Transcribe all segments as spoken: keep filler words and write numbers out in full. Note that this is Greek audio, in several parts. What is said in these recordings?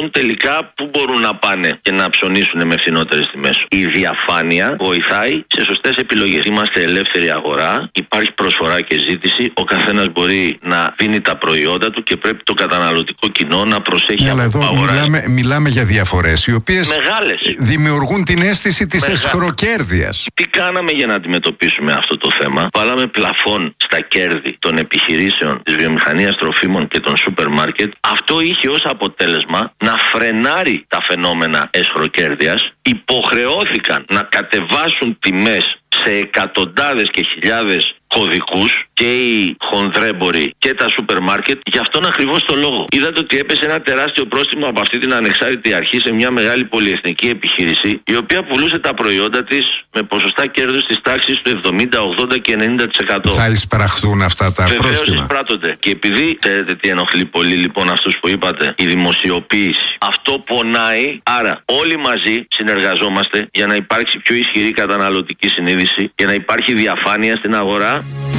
δουν τελικά πού μπορούν να πάνε και να ψωνίσουν με φθηνότερες τιμές. Η διαφάνεια βοηθάει σε σωστές επιλογές. Είμαστε ελεύθερη αγορά, υπάρχει προσφορά και ζήτηση, ο καθένας μπορεί να δίνει τα προϊόντα του και πρέπει το καταναλωτικό κοινό να προσέχει. Αλλά εδώ μιλάμε, μιλάμε για διαφορές οι οποίες μεγάλες δημιουργούν την αίσθηση της εσχροκέρδειας. Τι κάναμε για να αντιμετωπίσουμε αυτό το θέμα? Βάλαμε πλαφόν στα κέρδη των επιχειρήσεων της βιομηχανίας τροφίμων και των σούπερ μάρκετ. Αυτό είχε ως αποτέλεσμα να φρενάρει τα φαινόμενα εσχροκέρδειας. Υποχρεώθηκαν να κατεβάσουν τιμές σε εκατοντάδες και χιλιάδες κωδικούς και οι χονδρέμποροι και τα σούπερ μάρκετ για αυτόν ακριβώς το λόγο. Είδατε ότι έπεσε ένα τεράστιο πρόστιμο από αυτή την ανεξάρτητη αρχή σε μια μεγάλη πολυεθνική επιχείρηση, η οποία πουλούσε τα προϊόντα της με ποσοστά κέρδους της τάξης του εβδομήντα, ογδόντα και ενενήντα τοις εκατό. Θα εισπραχθούν αυτά τα Βεβαίως πρόστιμα. εισπράττονται. Και επειδή ξέρετε τι ενοχλεί πολύ λοιπόν αυτούς που είπατε, η δημοσιοποίηση. Αυτό πονάει, άρα όλοι μαζί συνεργαζόμαστε για να υπάρξει πιο ισχυρή καταναλωτική συνείδηση, για να υπάρχει διαφάνεια στην αγορά.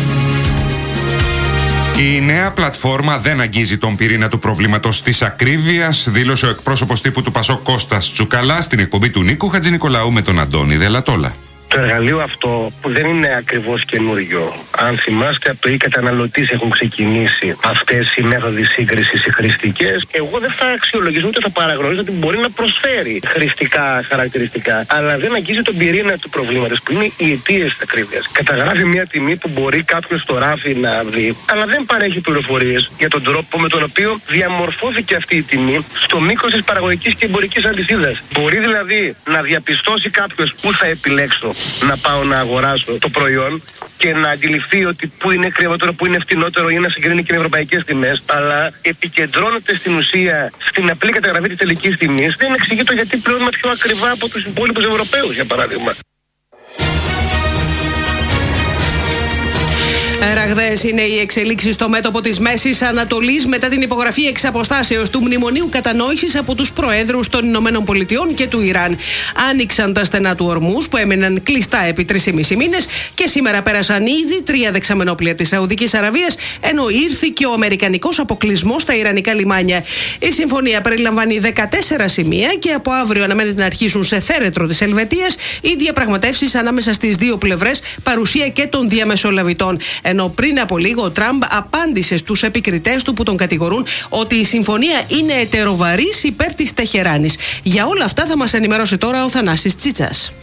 Η νέα πλατφόρμα δεν αγγίζει τον πυρήνα του προβλήματος της ακρίβειας, δήλωσε ο εκπρόσωπος τύπου του Πασόκ Κώστας Τσουκαλά στην εκπομπή του Νίκου Χατζηνικολαού με τον Αντώνη Δελατόλα. Το εργαλείο αυτό που δεν είναι ακριβώς καινούριο. Αν θυμάστε, από το οι καταναλωτές έχουν ξεκινήσει αυτές οι μέθοδοι σύγκρισης οι χρηστικές. Εγώ δεν θα αξιολογήσω ούτε θα παραγνωρίζω ότι μπορεί να προσφέρει χρηστικά χαρακτηριστικά. Αλλά δεν αγγίζει τον πυρήνα του προβλήματος που είναι οι αιτίες της ακρίβειας. Καταγράφει μια τιμή που μπορεί κάποιος στο ράφι να δει, αλλά δεν παρέχει πληροφορίες για τον τρόπο με τον οποίο διαμορφώθηκε αυτή η τιμή στο μήκος της παραγωγικής και εμπορικής αλυσίδας. Μπορεί δηλαδή να διαπιστώσει κάποιος πού θα επιλέξω να πάω να αγοράσω το προϊόν και να αντιληφθεί ότι πού είναι ακριβότερο, πού είναι φτηνότερο ή να συγκρίνει και με ευρωπαϊκές τιμές, αλλά επικεντρώνεται στην ουσία στην απλή καταγραφή της τελικής τιμής. Δεν εξηγεί το γιατί πληρώνουμε πιο ακριβά από τους υπόλοιπους Ευρωπαίους, για παράδειγμα. Ραγδαίες είναι οι εξελίξεις στο μέτωπο της Μέσης Ανατολής μετά την υπογραφή εξ αποστάσεως του Μνημονίου Κατανόησης από τους προέδρους των Ηνωμένων Πολιτειών και του Ιράν. Άνοιξαν τα στενά του Ορμούζ που έμειναν κλειστά επί τρεις και μισή μήνες και σήμερα πέρασαν ήδη τρία δεξαμενόπλια της Σαουδικής Αραβίας, ενώ ήρθε και ο αμερικανικός αποκλεισμός στα ιρανικά λιμάνια. Η συμφωνία περιλαμβάνει δεκατέσσερα σημεία και από αύριο αναμένεται να αρχίσουν σε θέρετρο της Ελβετίας οι διαπραγματεύσεις ανάμεσα στις δύο πλευρές, παρουσία και των διαμεσολαβητών. Ενώ πριν από λίγο ο Τραμπ απάντησε στους επικριτές του που τον κατηγορούν ότι η συμφωνία είναι ετεροβαρής υπέρ της Τεχεράνης. Για όλα αυτά θα μας ενημερώσει τώρα ο Θανάσης Τσίτσας.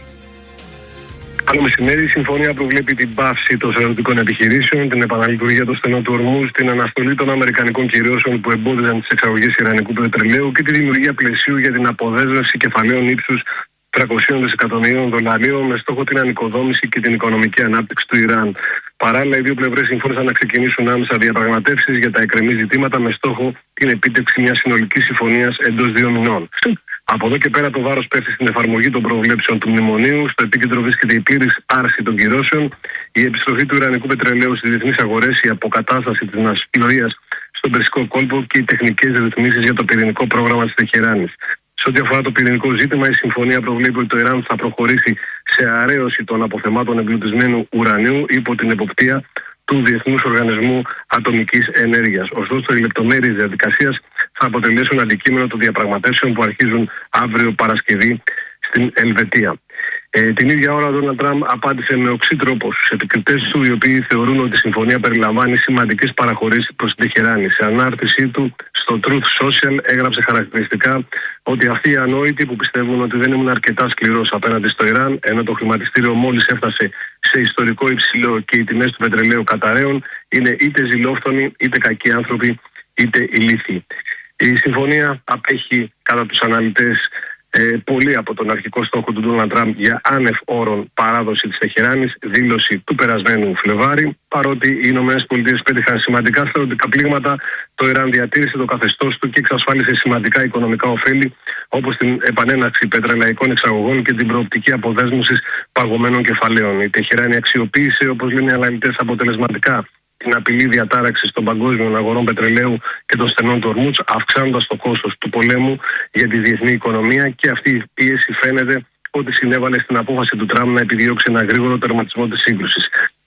Καλό μεσημέρι. Η συμφωνία προβλέπει την πάυση των στρατιωτικών επιχειρήσεων, την επαναλειτουργία των στενών του Ορμούζ, την αναστολή των αμερικανικών κυρώσεων που εμπόδιζαν τις εξαγωγές ιρανικού πετρελαίου και τη δημιουργία πλαισίου για την αποδέσμευση κεφαλαίων ύψους τριακοσίων δισεκατομμυρίων δολαρίων με στόχο την ανοικοδόμηση και την οικονομική ανάπτυξη του Ιράν. Παράλληλα, οι δύο πλευρές συμφώνησαν να ξεκινήσουν άμεσα διαπραγματεύσεις για τα εκκρεμή ζητήματα με στόχο την επίτευξη μιας συνολικής συμφωνίας εντός δύο μηνών. Από εδώ και πέρα, το βάρος πέφτει στην εφαρμογή των προβλέψεων του μνημονίου. Στο επίκεντρο βρίσκεται η πλήρης άρση των κυρώσεων, η επιστροφή του ιρανικού πετρελαίου στις διεθνείς αγορές, η αποκατάσταση της ναυσιπλοείας στον Περσικό κόλπο και οι τεχνικές ρυθμίσεις για το πυρηνικό πρόγραμμα της Τεχεράνης. Σε ό,τι αφορά το πυρηνικό ζήτημα, η συμφωνία προβλέπει ότι το Ιράν θα προχωρήσει σε αρέωση των αποθεμάτων εμπλουτισμένου ουρανίου υπό την εποπτεία του Διεθνούς Οργανισμού Ατομικής Ενέργειας. Ωστόσο, οι λεπτομέρειες διαδικασίας θα αποτελέσουν αντικείμενο των διαπραγματεύσεων που αρχίζουν αύριο Παρασκευή στην Ελβετία. Ε, την ίδια ώρα, ο Ντόναλντ Τραμπ απάντησε με οξύ τρόπο στους επικριτές του, οι οποίοι θεωρούν ότι η συμφωνία περιλαμβάνει σημαντικές παραχωρήσεις προς την Τεχεράνη. Σε ανάρτησή του στο Truth Social έγραψε χαρακτηριστικά ότι αυτοί οι ανόητοι που πιστεύουν ότι δεν ήμουν αρκετά σκληρός απέναντι στο Ιράν, ενώ το χρηματιστήριο μόλις έφτασε σε ιστορικό υψηλό και οι τιμές του πετρελαίου καταραίουν, είναι είτε ζηλόφθονοι, είτε κακοί άνθρωποι, είτε ηλίθιοι. Η συμφωνία απέχει κατά τους αναλυτές Ε, πολύ από τον αρχικό στόχο του Ντόναλντ Τραμπ για άνευ όρων παράδοση της Τεχεράνης, δήλωση του περασμένου Φλεβάρι. Παρότι οι Ηνωμένες Πολιτείες πέτυχαν σημαντικά στρατιωτικά πλήγματα, το Ιράν διατήρησε το καθεστώς του και εξασφάλισε σημαντικά οικονομικά ωφέλη, όπως την επανέναρξη πετρελαϊκών εξαγωγών και την προοπτική αποδέσμευση παγωμένων κεφαλαίων. Η Τεχεράνη αξιοποίησε, όπως λένε οι αναλυτές, αποτελεσματικά την απειλή διατάραξη των παγκόσμιων αγορών πετρελαίου και των στενών του Ορμούζ, αυξάνοντας το κόστος του πολέμου για τη διεθνή οικονομία, και αυτή η πίεση φαίνεται ότι συνέβαλε στην απόφαση του Τραμπ να επιδιώξει ένα γρήγορο τερματισμό της σύγκρουσης.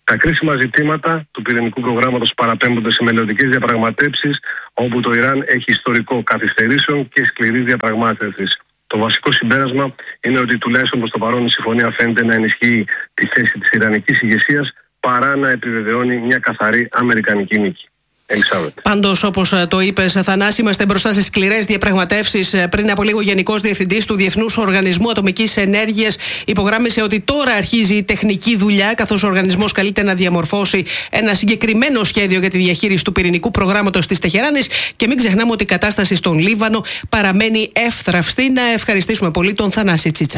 Τα κρίσιμα ζητήματα του πυρηνικού προγράμματος παραπέμπονται σε μελλοντικές διαπραγματεύσεις, όπου το Ιράν έχει ιστορικό καθυστερήσεων και σκληρής διαπραγμάτευσης. Το βασικό συμπέρασμα είναι ότι τουλάχιστον προς το παρόν η συμφωνία φαίνεται να ενισχύει τη θέση της ιρανικής ηγεσίας παρά να επιβεβαιώνει μια καθαρή αμερικανική νίκη. Πάντως, όπως το είπες, Θανάση, είμαστε μπροστά σε σκληρές διαπραγματεύσεις. Πριν από λίγο, ο Γενικός Διευθυντής του Διεθνούς Οργανισμού Ατομικής Ενέργειας υπογράμμισε ότι τώρα αρχίζει η τεχνική δουλειά, καθώς ο οργανισμός καλείται να διαμορφώσει ένα συγκεκριμένο σχέδιο για τη διαχείριση του πυρηνικού προγράμματος της Τεχεράνης. Και μην ξεχνάμε ότι η κατάσταση στον Λίβανο παραμένει εύθραυστη. Να ευχαριστήσουμε πολύ τον Θανάση Τσίτσα.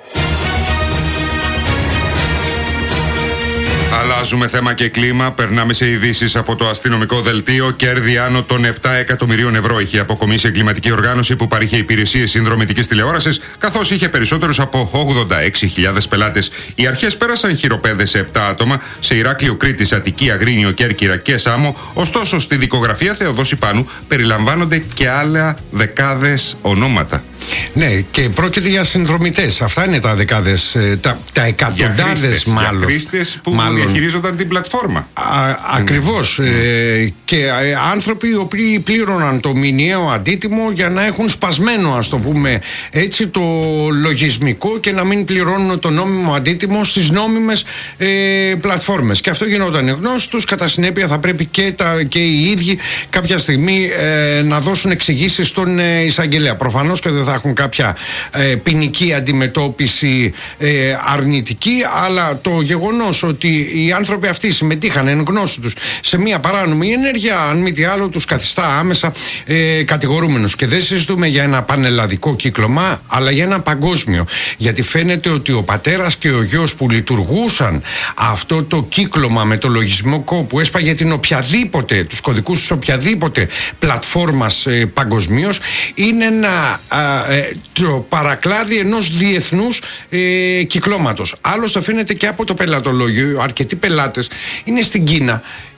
Αλλάζουμε θέμα και κλίμα. Περνάμε σε ειδήσεις από το αστυνομικό δελτίο. Κέρδη άνω των επτά εκατομμυρίων ευρώ είχε αποκομίσει η εγκληματική οργάνωση που παρήχε υπηρεσίες συνδρομητικής τηλεόρασης, καθώς είχε περισσότερους από ογδόντα έξι χιλιάδες πελάτες. Οι αρχές πέρασαν χειροπέδες σε επτά άτομα σε Ηράκλειο, Κρήτης, Αττική, Αγρίνιο, Κέρκυρα και Σάμο. Ωστόσο, στη δικογραφία Θεοδόση Πάνου περιλαμβάνονται και άλλα δεκάδες ονόματα. Ναι, και πρόκειται για συνδρομητές. Αυτά είναι τα δεκάδες, τα, τα εκατοντάδες μάλλον. Για χρήστες που μάλλον. διαχειρίζονταν την πλατφόρμα. Α, ακριβώς. Mm. Ε, και ε, άνθρωποι οι οποίοι πλήρωναν το μηνιαίο αντίτιμο για να έχουν σπασμένο, ας το πούμε έτσι, το λογισμικό και να μην πληρώνουν το νόμιμο αντίτιμο στις νόμιμες ε, πλατφόρμες. Και αυτό γινόταν γνώστος. Κατά συνέπεια θα πρέπει και, τα, και οι ίδιοι κάποια στιγμή ε, να δώσουν εξηγήσεις στον ε, εισαγγελέα. Προφανώς και δεν θα έχουν κάποια ε, ποινική αντιμετώπιση ε, αρνητική, αλλά το γεγονός ότι οι άνθρωποι αυτοί συμμετείχαν εν γνώση τους σε μια παράνομη ενέργεια, αν μη τι άλλο, τους καθιστά άμεσα ε, κατηγορούμενους. Και δεν συζητούμε για ένα πανελλαδικό κύκλωμα, αλλά για ένα παγκόσμιο. Γιατί φαίνεται ότι ο πατέρας και ο γιος που λειτουργούσαν αυτό το κύκλωμα με το λογισμικό που έσπαγε την οποιαδήποτε, τους κωδικούς της οποιαδήποτε πλατφόρμας ε, παγκοσμίως, είναι ένα ε, το παρακλάδι ενός διεθνούς ε, κυκλώματος. Άλλωστε φαίνεται και από το πελατολόγιο. Αρκετοί πελάτες είναι στην Κίνα,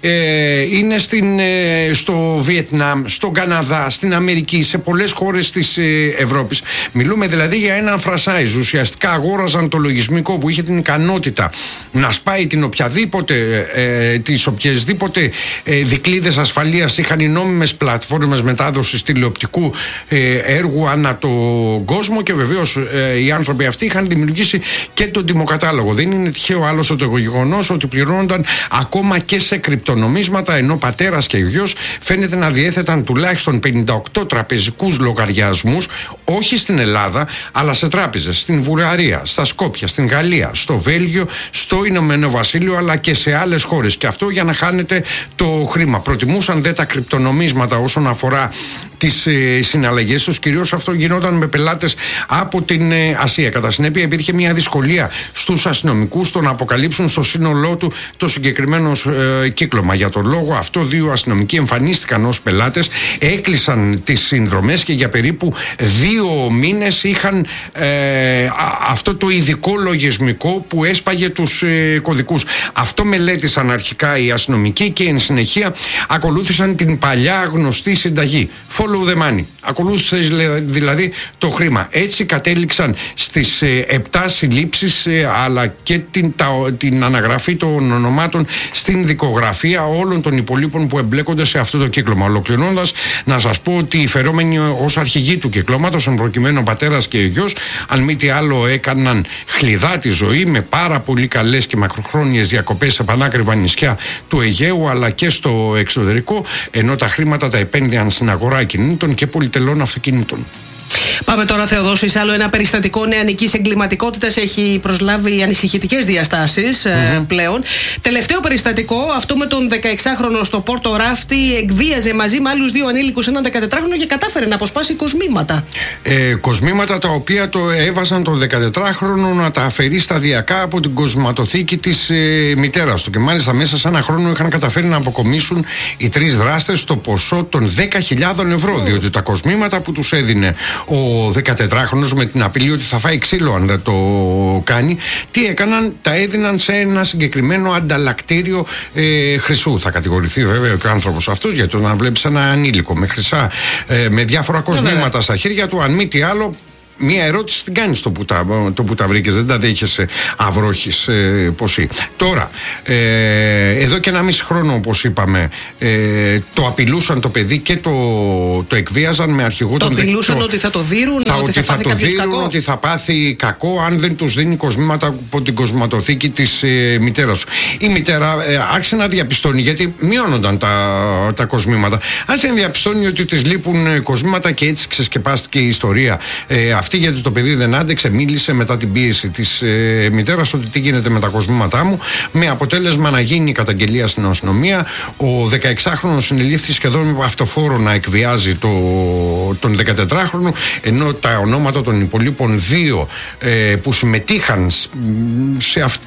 ε, είναι στην, ε, στο Βιετνάμ, στον Καναδά, στην Αμερική, σε πολλές χώρες της ε, Ευρώπης. Μιλούμε δηλαδή για έναν franchise. Ουσιαστικά αγόραζαν το λογισμικό που είχε την ικανότητα να σπάει την οποιαδήποτε, ε, τις οποιασδήποτε ε, δικλείδες ασφαλείας είχαν οι νόμιμες πλατφόρμες μετάδοσης τηλεοπτικού ε, έργου ανά τον κόσμο, και βεβαίως ε, οι άνθρωποι αυτοί είχαν δημιουργήσει και τον τιμοκατάλογο. Δεν είναι τυχαίο άλλωστε το γεγονός ότι πληρώνονταν ακόμα και σε κρυπτονομίσματα, ενώ πατέρας και γιος φαίνεται να διέθεταν τουλάχιστον πενήντα οκτώ τραπεζικούς λογαριασμούς, όχι στην Ελλάδα, αλλά σε τράπεζες στην Βουλγαρία, στα Σκόπια, στην Γαλλία, στο Βέλγιο, στο Ηνωμένο Βασίλειο, αλλά και σε άλλες χώρες. Και αυτό για να χάνεται το χρήμα. Προτιμούσαν δε τα κρυπτονομίσματα όσον αφορά τις ε, συναλλαγές τους. Κυρίως αυτό γινόταν με πελάτες από την ε, Ασία. Κατά συνέπεια υπήρχε μια δυσκολία στους αστυνομικούς στο να αποκαλύψουν στο σύνολό του το συγκεκριμένο ε, κύκλωμα. Για τον λόγο αυτό, δύο αστυνομικοί εμφανίστηκαν ως πελάτες, έκλεισαν τις συνδρομές και για περίπου δύο μήνες είχαν ε, αυτό το ειδικό λογισμικό που έσπαγε τους ε, κωδικούς. Αυτό μελέτησαν αρχικά οι αστυνομικοί και εν συνεχεία ακολούθησαν την παλιά γνωστή συνταγή. Follow the money. Ακολούθησε δηλαδή το χρήμα. Έτσι κατέληξαν στις επτά συλλήψεις, αλλά και την, τα, την αναγραφή των ονομάτων στην δικογραφία όλων των υπολείπων που εμπλέκονται σε αυτό το κύκλωμα. Ολοκληρώνοντας, να σας πω ότι οι φερόμενοι ως αρχηγοί του κυκλώματος, εν προκειμένου ο πατέρας και ο γιος, αν μη τι άλλο έκαναν χλιδά τη ζωή με πάρα πολύ καλές και μακροχρόνιες διακοπές σε πανάκριβα νησιά του Αιγαίου αλλά και στο εξωτερικό, ενώ τα χρήματα τα επένδυαν στην αγορά κινήτων και πολυτελών αυτοκινήτων. Πάμε τώρα, Θεοδόση, σε άλλο ένα περιστατικό νεανικής εγκληματικότητας. Έχει προσλάβει ανησυχητικές διαστάσεις mm-hmm. πλέον. Τελευταίο περιστατικό, αυτό με τον δεκαεξάχρονο στο Πόρτο Ράφτη, εκβίαζε μαζί με άλλους δύο ανήλικους έναν δεκατετράχρονο και κατάφερε να αποσπάσει κοσμήματα. Ε, κοσμήματα τα οποία το έβαζαν τον δεκατετράχρονο να τα αφαιρεί σταδιακά από την κοσματοθήκη της ε, μητέρας του. Και μάλιστα μέσα σε ένα χρόνο είχαν καταφέρει να αποκομίσουν οι τρεις δράστες το ποσό των δέκα χιλιάδες ευρώ. Mm. Διότι τα κοσμήματα που τους έδινε ο δεκατετράχρονος με την απειλή ότι θα φάει ξύλο αν δεν το κάνει, τι έκαναν, τα έδιναν σε ένα συγκεκριμένο ανταλλακτήριο ε, χρυσού. Θα κατηγορηθεί βέβαια και ο άνθρωπος αυτός για το να βλέπεις ένα ανήλικο με χρυσά, ε, με διάφορα κοσμήματα στα χέρια του, αν μη τι άλλο. μία ερώτηση την κάνεις το που τα, το που τα βρήκες, δεν τα δέχεσαι αυρόχης ε, ποσή. Τώρα, ε, εδώ και ένα μισή χρόνο, όπως είπαμε, ε, το απειλούσαν το παιδί και το, το εκβίαζαν με αρχηγό τον Το απειλούσαν ότι θα το δίνουν, θα, ότι θα, θα πάθει το κάποιος δίνουν, κακό. ότι θα πάθει κακό αν δεν τους δίνει κοσμήματα από την κοσματοθήκη της ε, μητέρας του. Η μητέρα ε, άρχισε να διαπιστώνει, γιατί μειώνονταν τα, τα κοσμήματα, άρχισε να διαπιστώνει ότι της λείπουν ε, κοσμήματα, και έτσι ξεσκεπάστηκε η ιστορία ε, αυτή, γιατί το παιδί δεν άντεξε, μίλησε μετά την πίεση της ε, μητέρας ότι τι γίνεται με τα κοσμήματά μου, με αποτέλεσμα να γίνει καταγγελία στην αστυνομία. Ο δεκαεξάχρονος συνελήφθη σχεδόν με αυτοφόρο να εκβιάζει το, τον δεκατετράχρονο, ενώ τα ονόματα των υπολείπων δύο ε, που συμμετείχαν σε αυτή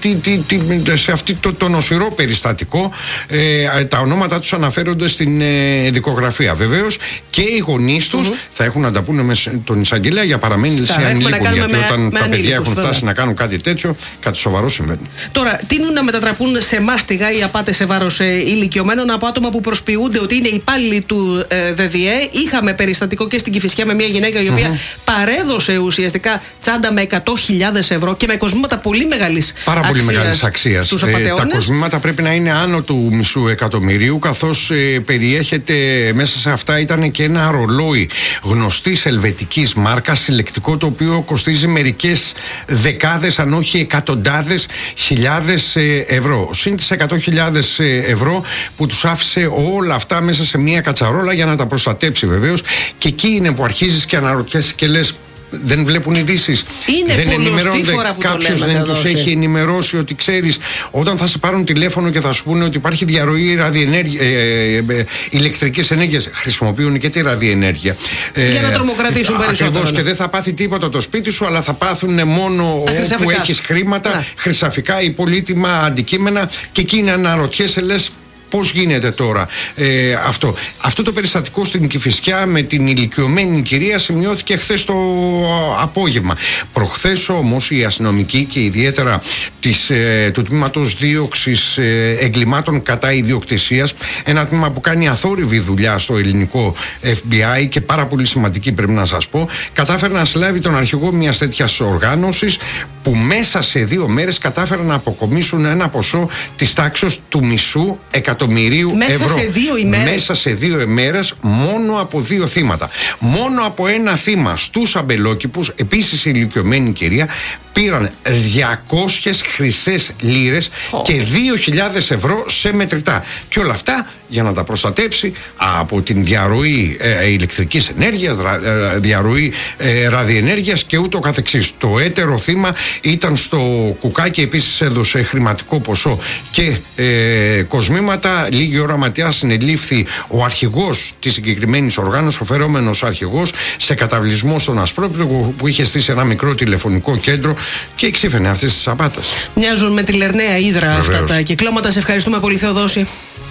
σε αυτό το, το νοσηρό περιστατικό, ε, τα ονόματα τους αναφέρονται στην ε, δικογραφία. Βεβαίως και οι γονείς τους mm-hmm. θα έχουν να τα πούνε με τον εισαγγελέα για παραμένει σε ανήλικων, γιατί με, όταν με τα παιδιά έχουν φτάσει βέβαια. να κάνουν κάτι τέτοιο, κάτι σοβαρό συμβαίνει. Τώρα, τείνουν να μετατραπούν σε μάστιγα οι απάτες σε βάρος ε, ηλικιωμένων από άτομα που προσποιούνται ότι είναι υπάλληλοι του ε, ΔΔΕ. Είχαμε περιστατικό και στην Κηφισιά με μια γυναίκα η οποία mm-hmm. παρέδωσε ουσιαστικά τσάντα με εκατό χιλιάδες ευρώ και με κοσμήματα πολύ μεγάλης Πάρα πολύ μεγάλη αξία. Ε, τα κοσμήματα πρέπει να είναι άνω του μισού εκατομμυρίου, καθώς ε, περιέχεται μέσα σε αυτά ήταν και ένα ρολόι γνωστής ελβετικής μάρκας, συλλεκτικό, το οποίο κοστίζει μερικές δεκάδες, αν όχι εκατοντάδες χιλιάδες ε, ευρώ. Συν τις εκατό χιλιάδες ε, ευρώ που τους άφησε όλα αυτά μέσα σε μία κατσαρόλα για να τα προστατέψει βεβαίως. Και εκεί είναι που αρχίζεις και αναρωτιέσαι και λες, δεν βλέπουν ειδήσεις, δεν ενημερώνονται, κάποιος δεν τους έχει ενημερώσει ότι ξέρεις, όταν θα σε πάρουν τηλέφωνο και θα σου πούνε ότι υπάρχει διαρροή ραδιενέργεια, ε, ε, ηλεκτρικής ενέργειας, χρησιμοποιούν και τη ραδιενέργεια για να τρομοκρατήσουν ε, περισσότερο. Ακριβώς, και δεν θα πάθει τίποτα το σπίτι σου, αλλά θα πάθουν μόνο όπου έχεις χρήματα, να. χρυσαφικά ή πολύτιμα αντικείμενα, και εκεί είναι αναρωτιέσαι, λες, πώς γίνεται τώρα ε, αυτό. Αυτό το περιστατικό στην Κηφισιά με την ηλικιωμένη κυρία σημειώθηκε χθες το απόγευμα. Προχθές όμως οι αστυνομικοί και ιδιαίτερα της, ε, του τμήματος δίωξης ε, εγκλημάτων κατά ιδιοκτησίας, ένα τμήμα που κάνει αθόρυβη δουλειά στο ελληνικό εφ μπι άι και πάρα πολύ σημαντική, πρέπει να σας πω, κατάφερε να συλλάβει τον αρχηγό μιας τέτοιας οργάνωσης, που μέσα σε δύο μέρες κατάφεραν να αποκομίσουν ένα ποσό της τάξης του μισού εκατομμυρίου μέσα ευρώ. Σε δύο ημέρες. Μέσα σε δύο ημέρες, μόνο από δύο θύματα. Μόνο από ένα θύμα στους Αμπελόκηπους, επίσης η ηλικιωμένη κυρία, πήραν διακόσιες χρυσές λίρες oh. και δύο χιλιάδες ευρώ σε μετρητά. Και όλα αυτά για να τα προστατέψει από την διαρροή ε, ηλεκτρικής ενέργειας, ρα, ε, διαρροή ε, ραδιενέργειας και ούτω καθεξής. Το έτερο θύμα ήταν στο κουκάκι, επίσης έδωσε χρηματικό ποσό και ε, κοσμήματα. Λίγη ώρα ματιά συνελήφθη ο αρχηγός της συγκεκριμένης οργάνωσης, ο φερόμενος αρχηγός, σε καταβλισμό στον Ασπρόπυργο, που είχε στήσει ένα μικρό τηλεφωνικό κέντρο και εξήφαινε αυτές τις απάτες. Μοιάζουν με τη Λερναία Ύδρα αυτά τα κυκλώματα. Σε ευχαριστούμε πολύ, Θεοδόση.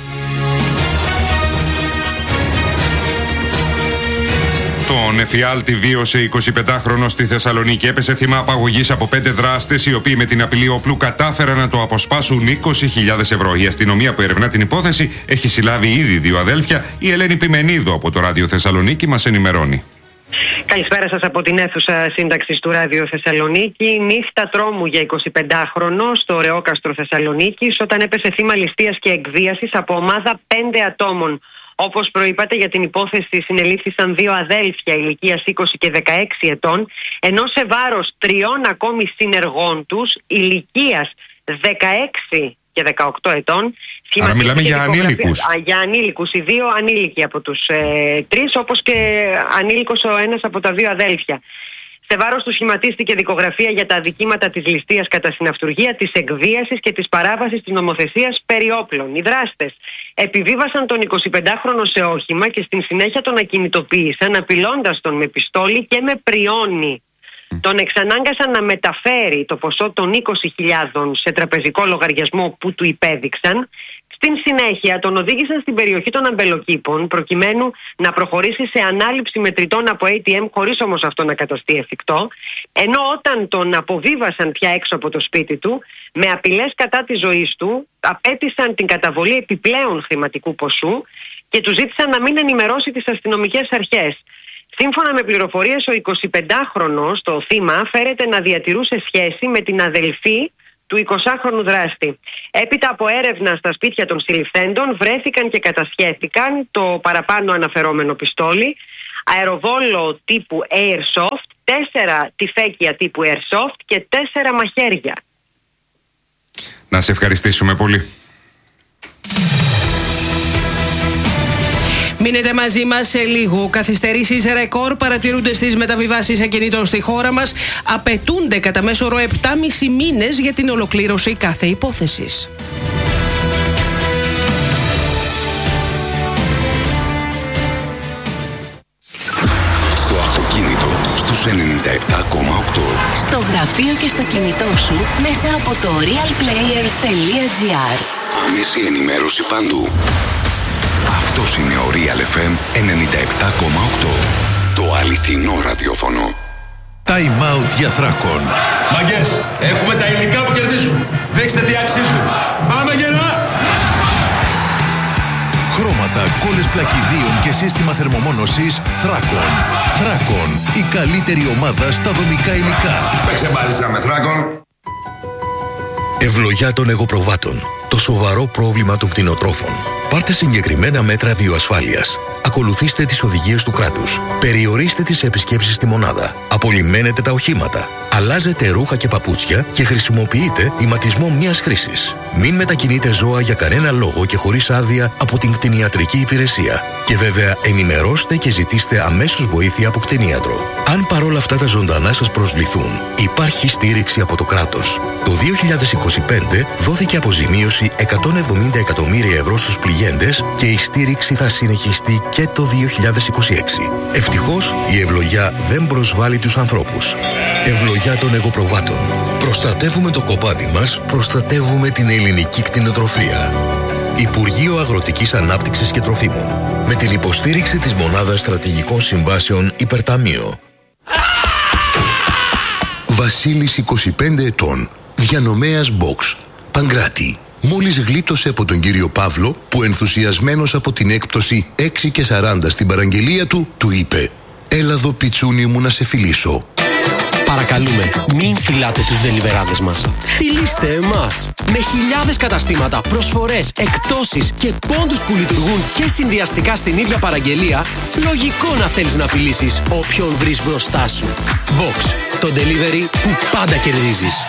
Τον εφιάλτη βίωσε εικοσιπεντάχρονος στη Θεσσαλονίκη. Έπεσε θύμα απαγωγής από πέντε δράστες, οι οποίοι με την απειλή όπλου κατάφεραν να το αποσπάσουν είκοσι χιλιάδες ευρώ. Η αστυνομία που ερευνά την υπόθεση έχει συλλάβει ήδη δύο αδέλφια. Η Ελένη Πιμενίδου από το Ράδιο Θεσσαλονίκη μας ενημερώνει. Καλησπέρα σας από την αίθουσα σύνταξης του Ράδιο Θεσσαλονίκη. Νύχτα τρόμου για εικοσιπεντάχρονο στο Ρεόκαστρο Θεσσαλονίκης, όταν έπεσε θύμα ληστείας και εκβίασης από ομάδα πέντε ατόμων. Όπως προείπατε, για την υπόθεση συνελήφθησαν δύο αδέλφια ηλικίας είκοσι και δεκαέξι ετών, ενώ σε βάρος τριών ακόμη συνεργών τους ηλικίας δεκαέξι και δεκαοκτώ ετών. Άρα μιλάμε για ανήλικους. Για ανήλικους, οι δύο ανήλικοι από τους ε, τρεις, όπως και ανήλικος ο ένας από τα δύο αδέλφια. Σε βάρος του σχηματίστηκε δικογραφία για τα αδικήματα της ληστείας κατά συναυτουργία, της εκβίασης και της παράβασης της νομοθεσίας περί όπλων. Οι δράστες επιβίβασαν τον εικοσιπεντάχρονο σε όχημα και στην συνέχεια τον ακινητοποίησαν, απειλώντας τον με πιστόλι και με πριόνι. Τον εξανάγκασαν να μεταφέρει το ποσό των είκοσι χιλιάδων σε τραπεζικό λογαριασμό που του υπέδειξαν. Στην συνέχεια τον οδήγησαν στην περιοχή των Αμπελοκήπων, προκειμένου να προχωρήσει σε ανάληψη μετρητών από έι τι εμ, χωρίς όμως αυτό να καταστεί εφικτό, ενώ όταν τον αποβίβασαν πια έξω από το σπίτι του, με απειλές κατά της ζωής του, απέτησαν την καταβολή επιπλέον χρηματικού ποσού και του ζήτησαν να μην ενημερώσει τις αστυνομικές αρχές. Σύμφωνα με πληροφορίες, ο εικοσιπεντάχρονος, το θύμα, φέρεται να διατηρούσε σχέση με την αδελφή του εικοσάχρονου δράστη. Έπειτα από έρευνα στα σπίτια των συλληφθέντων, βρέθηκαν και κατασχέθηκαν το παραπάνω αναφερόμενο πιστόλι, αεροβόλο τύπου Airsoft, τέσσερα τυφέκια τύπου Airsoft και τέσσερα μαχαίρια. Να σε ευχαριστήσουμε πολύ. Μείνετε μαζί μας σε λίγο. Καθυστερήσεις ρεκόρ παρατηρούνται στις μεταβιβάσεις ακινήτων στη χώρα μας. Απαιτούνται κατά μέσο όρο επτά και μισό μήνες για την ολοκλήρωση κάθε υπόθεσης. Στο αυτοκίνητο στους ενενήντα επτά κόμμα οκτώ. Στο γραφείο και στο κινητό σου μέσα από το realplayer τελεία gr. Άμεση ενημέρωση παντού. Αυτός είναι ο Real εφ εμ ενενήντα επτά κόμμα οκτώ. Το αληθινό ραδιόφωνο. Time out για Θράκον. Μαγκές, έχουμε τα υλικά που κερδίζουν. Δείξτε τι αξίζουν. Πάμε γερά! Χρώματα, κόλλες πλακιδίων και σύστημα θερμομόνωσης Θράκον. Θράκον, η καλύτερη ομάδα στα δομικά υλικά. Παίξε μπάλιτσα με Θράκον. Ευλογιά των εγωπροβάτων. Το σοβαρό πρόβλημα των κτηνοτρόφων. Πάρτε συγκεκριμένα μέτρα βιοασφάλειας. Ακολουθήστε τις οδηγίες του κράτους. Περιορίστε τις επισκέψεις στη μονάδα. Απολυμμένετε τα οχήματα. Αλλάζετε ρούχα και παπούτσια και χρησιμοποιείτε ηματισμό μιας χρήσης. Μην μετακινείτε ζώα για κανένα λόγο και χωρίς άδεια από την κτηνιατρική υπηρεσία. Και βέβαια ενημερώστε και ζητήστε αμέσως βοήθεια από κτηνίατρο. Αν παρόλα αυτά τα ζωντανά σας προσβληθούν, υπάρχει στήριξη από το κράτος. Το δύο χιλιάδες είκοσι πέντε δόθηκε αποζημίωση εκατόν εβδομήντα εκατομμύρια ευρώ στους πληγέντες και η στήριξη θα συνεχιστεί και το δύο χιλιάδες είκοσι έξι. Ευτυχώς η ευλογιά δεν προσβάλλει τους ανθρώπους. Ευλογιά των εγωπροβάτων. Προστατεύουμε το κοπάδι μας, προστατεύουμε την ελληνική κτηνοτροφία. Υπουργείο Αγροτικής Ανάπτυξης και Τροφίμων. Με την υποστήριξη της Μονάδας Στρατηγικών Συμβάσεων Υπερταμείο. Βασίλης, είκοσι πέντε ετών. Διανομέας Box. Παγκράτη. Μόλις γλίτωσε από τον κύριο Παύλο, που ενθουσιασμένος από την έκπτωση έξι και σαράντα στην παραγγελία του, του είπε: «Έλα εδώ πιτσούνι μου να σε φιλήσω». Παρακαλούμε, μην φυλάτε τους ντελιβεράδες μας. Φιλήστε εμάς. Με χιλιάδες καταστήματα, προσφορές, εκπτώσεις και πόντους που λειτουργούν και συνδυαστικά στην ίδια παραγγελία, λογικό να θέλεις να φιλήσεις όποιον βρεις μπροστά σου. Box, το delivery που πάντα κερδίζεις.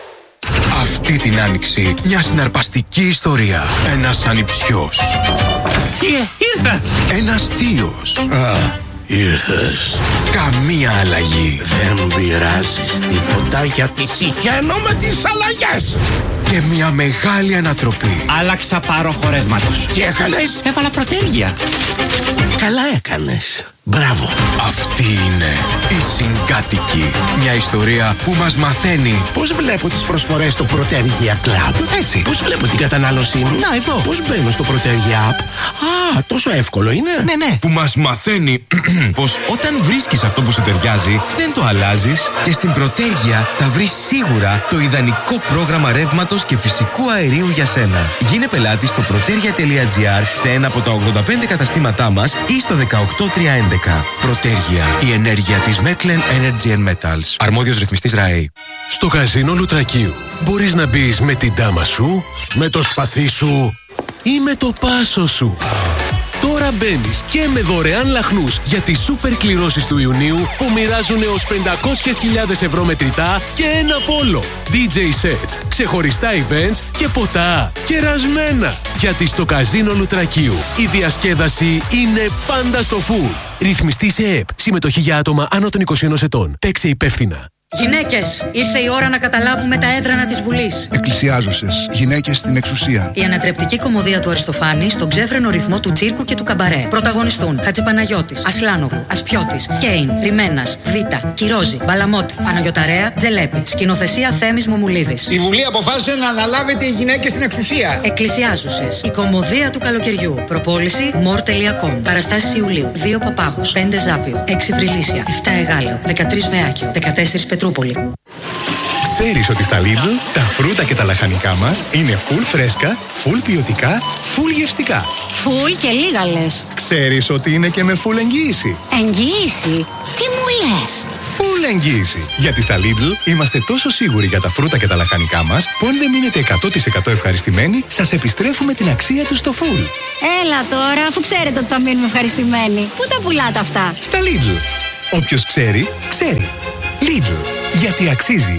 Αυτή την άνοιξη μια συναρπαστική ιστορία. Ένας ανιψιός. Θείε, ήρθα! Ένας θείος. Α, ήρθες. Καμία αλλαγή. Δεν πειράζεις τίποτα γιατί συχαίνω με τις αλλαγές. Και μια μεγάλη ανατροπή. Άλλαξα πάροχο ρεύματος. Τι έκανες? Έβαλα προτέρια. Καλά έκανες. Μπράβο. Αυτή είναι η Συγκάτοικη. Μια ιστορία που μας μαθαίνει πώς βλέπω τις προσφορές στο Protergia Club. Έτσι. Πώς βλέπω την κατανάλωσή μου. Να, εδώ. Πώς μπαίνω στο Protergia App. Α, τόσο εύκολο είναι. Ναι, ναι. Που μας μαθαίνει πως όταν βρίσκεις αυτό που σου ταιριάζει, δεν το αλλάζεις και στην Protergia θα βρεις σίγουρα το ιδανικό πρόγραμμα ρεύματος και φυσικού αερίου για σένα. Γίνε πελάτης στο protergia τελεία gr σε ένα από τα ογδόντα πέντε καταστήματά μας ή στο δεκαοκτώ τριακόσια έντεκα. Protergia, η ενέργεια της Metlen Energy and Metals. Αρμόδιος ρυθμιστής ΡΑΕ. Στο καζίνο Λουτρακίου μπορείς να μπεις με την τάμα σου, με το σπαθί σου ή με το πάσο σου. Τώρα μπαίνεις και με δωρεάν λαχνούς για τις σούπερ κληρώσεις του Ιουνίου που μοιράζουν έως πεντακόσιες χιλιάδες ευρώ μετρητά και ένα πόλο. ντι τζέι sets, ξεχωριστά events και ποτά. Κερασμένα. Γιατί στο καζίνο Λουτρακίου η διασκέδαση είναι πάντα στο φουλ. Ρυθμιστή σε ΕΕΠ. Συμμετοχή για άτομα άνω των είκοσι ενός ετών. Παίξε υπεύθυνα. Γυναίκες, ήρθε η ώρα να καταλάβουμε τα έδρανα της Βουλής. Εκκλησιάζουσες, γυναίκες στην εξουσία. Η ανατρεπτική κωμωδία του Αριστοφάνη στον ξέφρενο ρυθμό του τσίρκου και του καμπαρέ. Πρωταγωνιστούν Χατζηπαναγιώτης, Ασλάνογλου, Ασπιώτης, Κέιν, Ριμένας, Βίτα, Κυρόζη, Μπαλαμότη, Παναγιωταρέα, Τζελέπη. Σκηνοθεσία Θέμης Μομουλίδης. Η Βουλή αποφάσισε να αναλάβετε οι γυναίκες στην εξουσία. Εκκλησιάζουσες, η κωμωδία του καλοκαιριού. Προπόληση μορ τελεία κομ. Παραστάσεις Ιουλίου. δύο Παπάγος, πέντε Ζάπιο, έξι Βρυλίσια, επτά Εγάλεο, δεκατρείς Βεάκιο, δεκατέσσερις Πετρούπολη. Ξέρεις ότι στα Lidl τα φρούτα και τα λαχανικά μας είναι full φρέσκα, full ποιοτικά, full γευστικά. Φουλ και λίγα λες. Ξέρεις ότι είναι και με full εγγύηση. Εγγύηση? Τι μου λες? Full εγγύηση. Γιατί στα Lidl είμαστε τόσο σίγουροι για τα φρούτα και τα λαχανικά μας που αν δεν μείνετε εκατό τοις εκατό ευχαριστημένοι, σας επιστρέφουμε την αξία τους στο full. Έλα τώρα, αφού ξέρετε ότι θα μείνουμε ευχαριστημένοι. Πού τα πουλάτε αυτά? Στα Lidl. Όποιος ξέρει, ξέρει. Lidl. Γιατί αξίζει.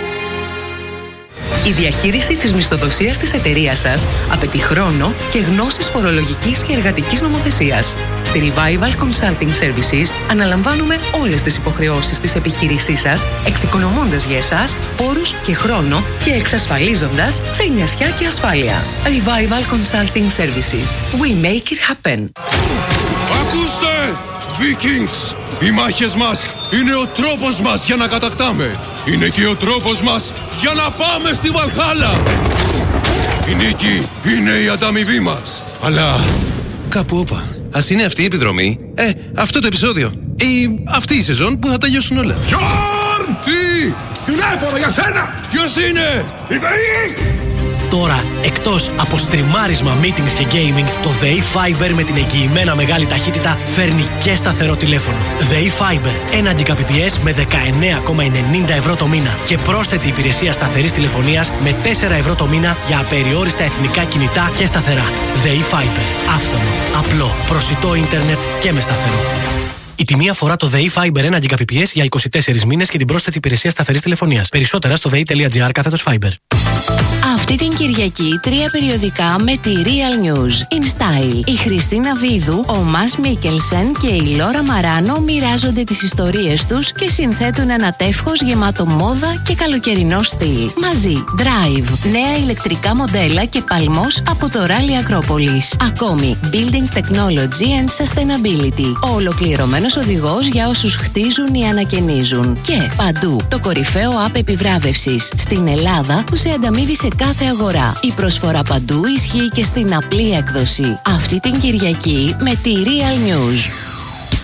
Η διαχείριση της μισθοδοσίας της εταιρείας σας απαιτεί χρόνο και γνώσεις φορολογικής και εργατικής νομοθεσίας. Στη Revival Consulting Services αναλαμβάνουμε όλες τις υποχρεώσεις της επιχείρησής σας, εξοικονομώντας για εσάς πόρους και χρόνο και εξασφαλίζοντας ξενιασιά και ασφάλεια. Revival Consulting Services. We make it happen. Ακούστε! Vikings! Οι μάχες μας είναι ο τρόπος μας για να κατακτάμε. Είναι και ο τρόπος μας για να πάμε στη Βαλχάλα. Η νίκη είναι η ανταμοιβή μας. Αλλά κάπου όπα. Ας είναι αυτή η επιδρομή, ε, αυτό το επεισόδιο ή αυτή η σεζόν που θα τελειώσουν όλα. Γιόρν! Τι! Τηλέφωνο για σένα! Ποιος είναι? Η ΔΕΗ! Τώρα, εκτός από στριμάρισμα, meetings και gaming, το ΔΕΗ Fiber με την εγγυημένα μεγάλη ταχύτητα φέρνει και σταθερό τηλέφωνο. ΔΕΗ Fiber, ένα Gbps με δεκαεννέα κόμμα ενενήντα ευρώ το μήνα και πρόσθετη υπηρεσία σταθερής τηλεφωνίας με τέσσερα ευρώ το μήνα για απεριόριστα εθνικά κινητά και σταθερά. ΔΕΗ Fiber, άφθονο, απλό, προσιτό ίντερνετ και με σταθερό. Η τιμή αφορά το ΔΕΗ Fiber ένα Gbps για είκοσι τέσσερις μήνες και την πρόσθετη υπηρεσία σταθερής τηλεφωνίας. Περισσότερα στο δei.gr κάθετος Fiber. Αυτή την Κυριακή τρία περιοδικά με τη Real News. In Style. Η Χριστίνα Βίδου, ο Μας Μίκελσεν και η Λόρα Μαράνο μοιράζονται τις ιστορίες τους και συνθέτουν ένα τεύχος γεμάτο μόδα και καλοκαιρινό στυλ. Μαζί, Drive, νέα ηλεκτρικά μοντέλα και παλμός από το Rally Acropolis. Ακόμη, Building Technology and Sustainability. Ο ολοκληρωμένος οδηγός για όσους χτίζουν ή ανακαινίζουν. Και παντού, το κορυφαίο app επιβράβευσης στην Ελλάδα που σε ανταμείβει σε κάθε αγορά. Η προσφορά παντού ισχύει και στην απλή έκδοση. Αυτή την Κυριακή με τη Real News.